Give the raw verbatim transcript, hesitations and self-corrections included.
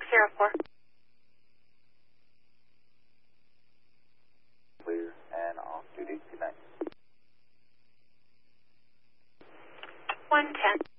zero four. Clear and off duty. Good night. one ten.